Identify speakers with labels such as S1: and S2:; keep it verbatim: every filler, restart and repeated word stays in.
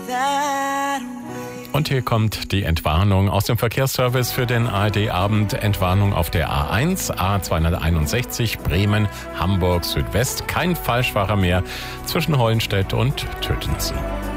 S1: Und hier kommt die Entwarnung aus dem Verkehrsservice für den A R D-Abend. Entwarnung auf der A eins, A zweihunderteinundsechzig, Bremen, Hamburg, Südwest. Kein Falschfahrer mehr zwischen Hollenstedt und Tötensen.